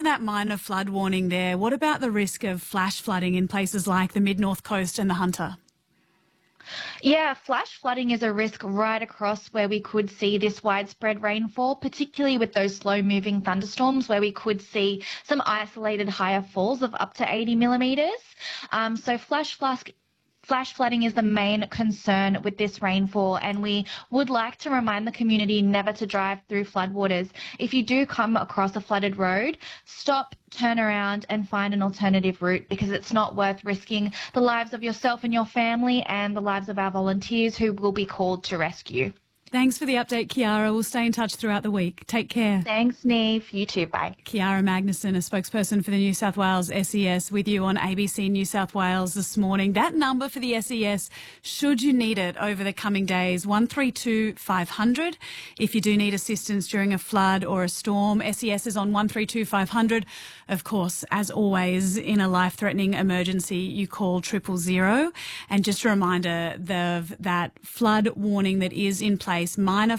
that minor flood warning there, what about the risk of flash flooding in places like the Mid-North Coast and the Hunter? Yeah, flash flooding is a risk right across where we could see this widespread rainfall, particularly with those slow-moving thunderstorms where we could see some isolated higher falls of up to 80 millimetres. So flash flooding is the main concern with this rainfall, and we would like to remind the community never to drive through floodwaters. If you do come across a flooded road, stop, turn around and find an alternative route, because it's not worth risking the lives of yourself and your family and the lives of our volunteers who will be called to rescue. Thanks for the update, Kiara. We'll stay in touch throughout the week. Take care. Thanks, Neve. You too. Bye. Kiara Magnuson, a spokesperson for the New South Wales SES, with you on ABC New South Wales this morning. That number for the SES, should you need it over the coming days, 132 500. If you do need assistance during a flood or a storm, SES is on 132 500. Of course, as always, in a life-threatening emergency, you call 000. And just a reminder of that flood warning that is in place, minor